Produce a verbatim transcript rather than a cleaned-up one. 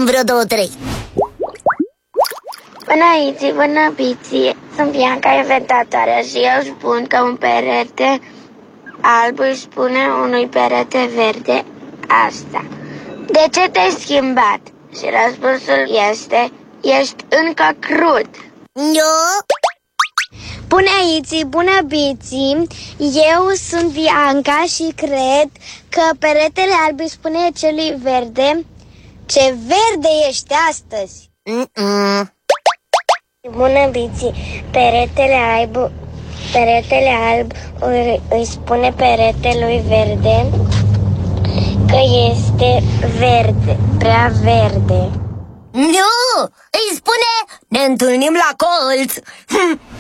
facem vreo două, trei. Bună, Iți, bună, Biții. Sunt Bianca, inventatoarea, și eu spun că un perete alb îi spune unui perete verde asta: de ce te-ai schimbat? Și răspunsul este: ești încă crud. Eu? Bună, Iți, bună, Biții. Eu sunt Bianca și cred că peretele alb îi spune celui verde: ce verde ești astăzi. Mm-mm. Bună, Biții. Peretele alb, peretele alb îi, îi spune peretelui verde că este verde, prea verde. Nu, îi spune: ne întâlnim la colț.